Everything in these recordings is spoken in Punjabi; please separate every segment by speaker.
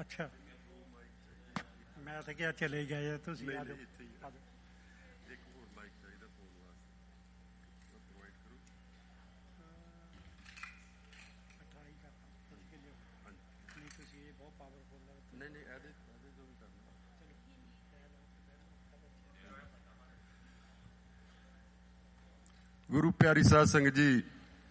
Speaker 1: ਅੱਛਾ, ਮੈਂ ਤਾਂ ਕਿਹਾ ਚਲੇ ਗਏ ਤੁਸੀਂ। ਆ ਜਾਓ, ਆ ਜਾਓ।
Speaker 2: ਗੁਰੂ ਪਿਆਰੀ ਸਾਧ ਸੰਗਤ ਜੀ,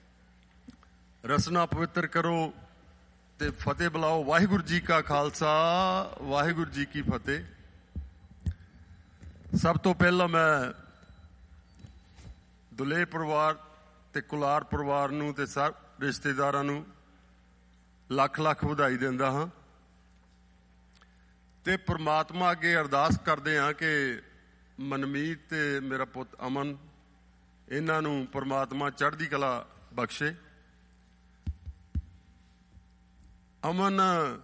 Speaker 2: ਰਸਨਾ ਪਵਿੱਤਰ ਕਰੋ ਤੇ ਫਤਿਹ ਬੁਲਾਓ। ਵਾਹਿਗੁਰੂ ਜੀ ਕਾ ਖਾਲਸਾ, ਵਾਹਿਗੁਰੂ ਜੀ ਕੀ ਫਤਿਹ। ਸਭ ਤੋਂ ਪਹਿਲਾਂ ਮੈਂ ਦੁਲੇ ਪਰਿਵਾਰ ਤੇ ਕੁਲਾਰ ਪਰਿਵਾਰ ਨੂੰ ਤੇ ਸਭ ਰਿਸ਼ਤੇਦਾਰਾਂ ਨੂੰ ਲੱਖ ਲੱਖ ਵਧਾਈ ਦਿੰਦਾ ਹਾਂ ਤੇ ਪ੍ਰਮਾਤਮਾ ਅੱਗੇ ਅਰਦਾਸ ਕਰਦੇ ਹਾਂ ਕਿ ਮਨਮੀਤ ਤੇ ਮੇਰਾ ਪੁੱਤ ਅਮਨ, ਇਹਨਾਂ ਨੂੰ ਪ੍ਰਮਾਤਮਾ ਚੜ੍ਹਦੀ ਕਲਾ ਬਖਸ਼ੇ। ਅਮਨ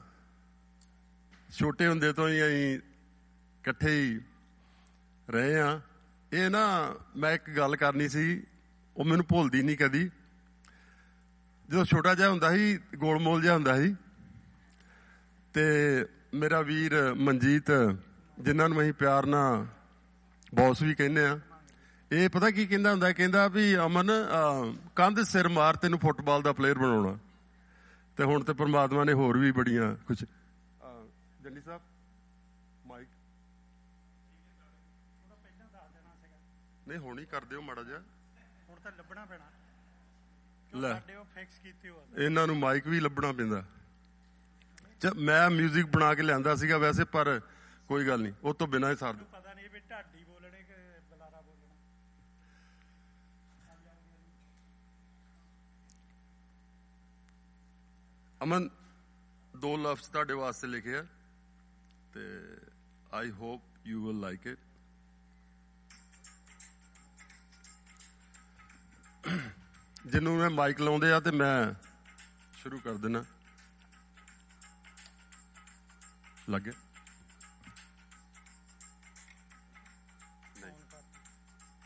Speaker 2: ਛੋਟੇ ਹੁੰਦੇ ਤੋਂ ਹੀ ਅਸੀਂ ਇਕੱਠੇ ਹੀ ਰਹੇ ਹਾਂ। ਇਹ ਨਾ, ਮੈਂ ਇੱਕ ਗੱਲ ਕਰਨੀ ਸੀ, ਉਹ ਮੈਨੂੰ ਭੁੱਲਦੀ ਨਹੀਂ ਕਦੀ। ਜਦੋਂ ਛੋਟਾ ਜਿਹਾ ਹੁੰਦਾ ਸੀ, ਗੋਲਮੋਲ ਜਿਹਾ ਹੁੰਦਾ ਸੀ, ਤੇ ਮੇਰਾ ਵੀਰ ਮਨਜੀਤ, ਜਿਨ੍ਹਾਂ ਨੂੰ ਅਸੀਂ ਪਿਆਰ ਨਾਲ ਬੌਸ ਵੀ ਕਹਿੰਦੇ ਆ, ਇਹ ਪਤਾ ਕੀ ਕਹਿੰਦਾ ਹੁੰਦਾ? ਕਹਿੰਦਾ ਵੀ ਅਮਨ, ਕੰਧ ਸਿਰ ਮਾਰ, ਤੈਨੂੰ ਫੁੱਟਬਾਲ ਦਾ ਪਲੇਅਰ ਬਣਾਉਣਾ। ਤੇ ਹੁਣ ਤੇ ਪਰਮਾਤਮਾ ਨੇ ਹੋਰ ਵੀ ਬੜੀਆਂ ਕੁਛ। ਜੰਨੀ ਸਾਹਿਬ ਮਾਈਕ ਨਹੀਂ, ਹੁਣ ਹੀ ਕਰ ਦਿਓ ਮਾੜਾ ਜਿਹਾ।
Speaker 1: ਹੁਣ ਤਾਂ ਲੱਭਣਾ ਪੈਣਾ,
Speaker 2: ਲੈ
Speaker 1: ਫਿਕਸ ਕੀਤੇ ਹੋ।
Speaker 2: ਇਹਨਾਂ ਨੂੰ ਮਾਈਕ ਵੀ ਲੱਭਣਾ ਪੈਂਦਾ। ਮੈਂ ਮਿਊਜ਼ਿਕ ਬਣਾ ਕੇ ਲਿਆਂਦਾ ਸੀਗਾ ਵੈਸੇ, ਪਰ ਕੋਈ ਗੱਲ ਨਹੀਂ, ਉਹ ਤੋਂ ਬਿਨਾਂ ਹੀ ਸਾਰ ਦਿਓ।
Speaker 1: ਪਤਾ ਨਹੀਂ ਵੀ ਢਾਡੀ ਬੋਲਣੇ ਕਿ ਬੁਲਾਰਾ ਬੋਲਣਾ।
Speaker 2: ਅਮਨ, 2 ਲਫ਼ਜ਼ ਤੁਹਾਡੇ ਵਾਸਤੇ ਲਿਖੇ ਆ ਤੇ I hope you will like it. ਜਿਹਨੂੰ ਮੈਂ ਮਾਈਕ ਲਾਉਂਦੇ ਆ ਤੇ ਮੈਂ ਸ਼ੁਰੂ ਕਰ ਦੇਣਾ। ਲੱਗ ਗਿਆ?